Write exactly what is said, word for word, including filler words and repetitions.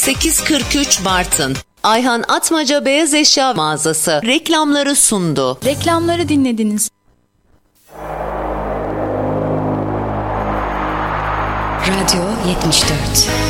sekiz kırk üç Bartın. Ayhan Atmaca Beyaz Eşya Mağazası reklamları sundu. Reklamları dinlediniz. Radyo yetmiş dört.